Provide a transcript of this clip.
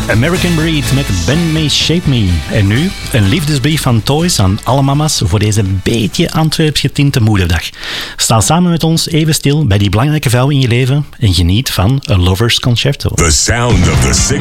American Breed met Ben May Shape Me. En nu een liefdesbrief van Toys aan alle mama's voor deze beetje Antwerps getinte moederdag. Sta samen met ons even stil bij die belangrijke vrouw in je leven en geniet van A Lover's Concerto. The sound of the